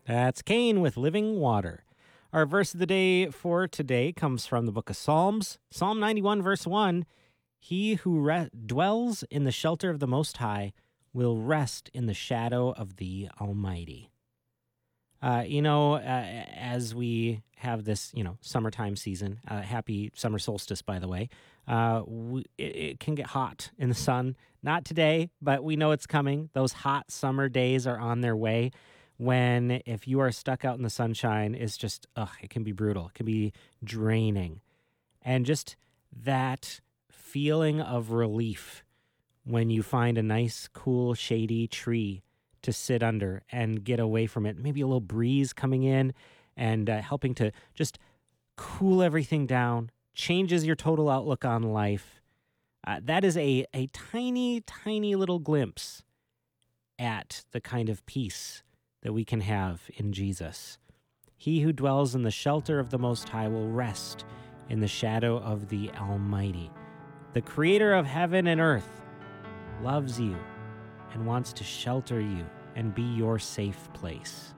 That's Cain with Living Water. Our verse of the day for today comes from the book of Psalms, Psalm 91, verse 1. He who dwells in the shelter of the Most High will rest in the shadow of the Almighty. As we have this, summertime season, happy summer solstice, by the way, it can get hot in the sun. Not today, but we know it's coming. Those hot summer days are on their way when if you are stuck out in the sunshine, it's just, it can be brutal. It can be draining. And just that feeling of relief when you find a nice, cool, shady tree to sit under and get away from it. Maybe a little breeze coming in and helping to just cool everything down, changes your total outlook on life. That is a tiny, tiny little glimpse at the kind of peace that we can have in Jesus. He who dwells in the shelter of the Most High will rest in the shadow of the Almighty. The Creator of heaven and earth loves you and wants to shelter you and be your safe place.